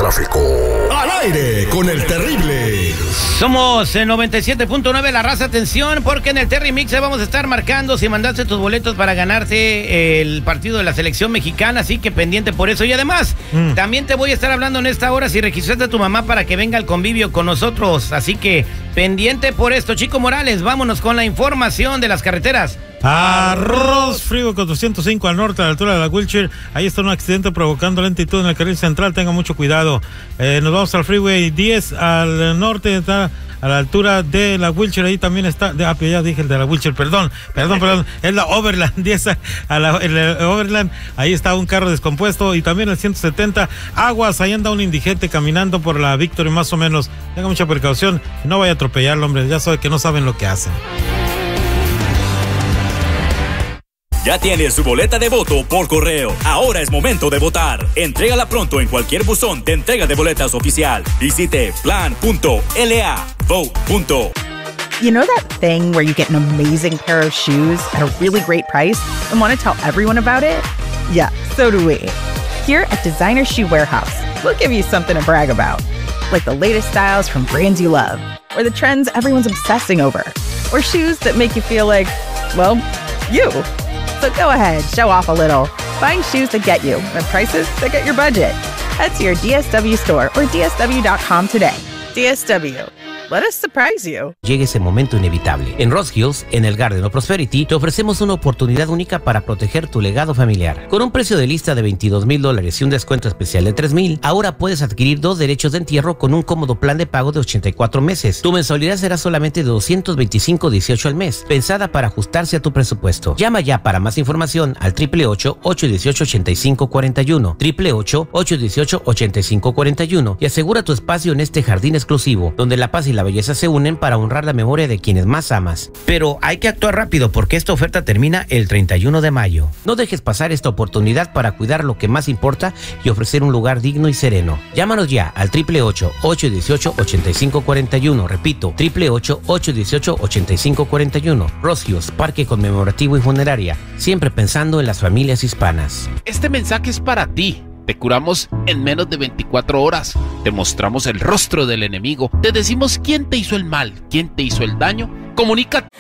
tráfico. Al aire con el terrible. Somos en 97.9 La Raza. Atención, porque en el Terry Mix vamos a estar marcando si mandaste tus boletos para ganarte el partido de la selección mexicana, así que pendiente por eso. Y además, también te voy a estar hablando en esta hora si registraste a tu mamá para que venga al convivio con nosotros, así que pendiente por esto. Chico Morales, vámonos con la información de las carreteras. Arroz Freeway 405 al norte, a la altura de la Wilshire. Ahí está un accidente provocando lentitud en el carril central. Tenga mucho cuidado. Nos vamos al Freeway 10 al norte, está a la altura de la Wilshire. Ahí también está. Ya dije el de la Wilshire, perdón. Es la Overland 10 el Overland. Ahí está un carro descompuesto. Y también el 170 Aguas. Ahí anda un indigente caminando por la Victory, más o menos. Tenga mucha precaución. No vaya a atropellarlo, hombre. Ya sabe que no saben lo que hacen. Ya tienes su boleta de voto por correo. Ahora es momento de votar. Entrégala pronto en cualquier buzón de entrega de boletas oficial. Visite plan.la. Vote. You know that thing where you get an amazing pair of shoes at a really great price and want to tell everyone about it? Yeah, so do we. Here at Designer Shoe Warehouse, we'll give you something to brag about. Like the latest styles from brands you love, or the trends everyone's obsessing over, or shoes that make you feel like, well, you. So go ahead, show off a little. Find shoes that get you at prices that get your budget. Head to your DSW store or DSW.com today. DSW. Let us surprise you. Llega ese momento inevitable. En Ross Hills, en el Garden of Prosperity, te ofrecemos una oportunidad única para proteger tu legado familiar. Con un precio de lista de $22,000 y un descuento especial de $3,000, ahora puedes adquirir 2 derechos de entierro con un cómodo plan de pago de 84 meses. Tu mensualidad será solamente de $225.18 al mes, pensada para ajustarse a tu presupuesto. Llama ya para más información al 888-818-8541, 888-818-8541 y asegura tu espacio en este jardín exclusivo, donde la paz y la belleza se unen para honrar la memoria de quienes más amas. Pero hay que actuar rápido porque esta oferta termina el 31 de mayo. No dejes pasar esta oportunidad para cuidar lo que más importa y ofrecer un lugar digno y sereno. Llámanos ya al 888-818-8541. Repito, 888-818-8541. Ross Hills, Parque Conmemorativo y Funeraria, siempre pensando en las familias hispanas. Este mensaje es para ti. Te curamos en menos de 24 horas. Te mostramos el rostro del enemigo. Te decimos quién te hizo el mal, quién te hizo el daño. Comunícate.